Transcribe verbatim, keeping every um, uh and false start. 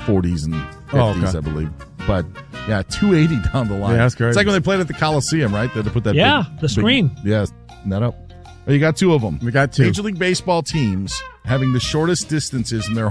forties and fifties, Oh, okay. I believe. But, yeah, two eighty down the line. Yeah, that's great. It's like when they played at the Coliseum, right? They had to put that Yeah, big, the screen. Big, yeah, net up. Oh, you got two of them. We got two. Major League Baseball teams having the shortest distances in their